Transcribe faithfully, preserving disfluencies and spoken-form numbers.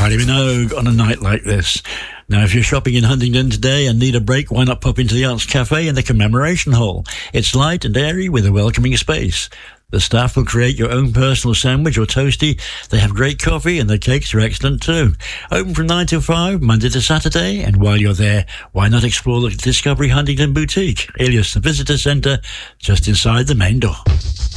Kylie Minogue on a night like this. Now, if you're shopping in Huntingdon today and need a break, why not pop into the Arts Cafe in the Commemoration Hall? It's light and airy with a welcoming space. The staff will create your own personal sandwich or toastie. They have great coffee and the cakes are excellent too. Open from nine till five, Monday to Saturday. And while you're there, why not explore the Discovery Huntingdon Boutique, alias the Visitor Centre, just inside the main door.